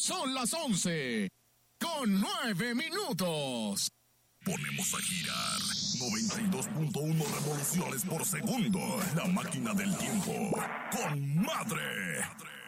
Son las 11:09. Ponemos a girar 92.1 revoluciones por segundo. La máquina del tiempo con Madre.